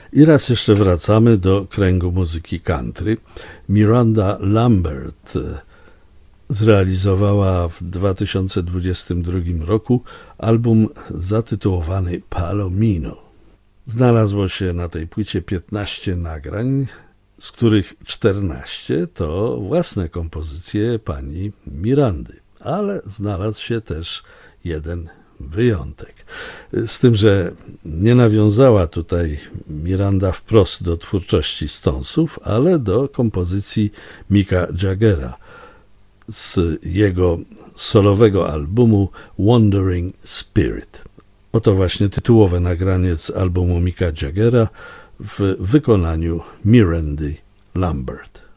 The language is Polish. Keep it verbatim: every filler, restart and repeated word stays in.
I raz jeszcze wracamy do kręgu muzyki country. Miranda Lambert zrealizowała w dwa tysiące dwudziestym drugim roku album zatytułowany Palomino. Znalazło się na tej płycie piętnaście nagrań, z których czternaście to własne kompozycje pani Mirandy, ale znalazł się też jeden wyjątek. Z tym, że nie nawiązała tutaj Miranda wprost do twórczości Stonesów, ale do kompozycji Micka Jaggera z jego solowego albumu Wandering Spirit. Oto właśnie tytułowe nagranie z albumu Micka Jaggera w wykonaniu Mirandy Lambert.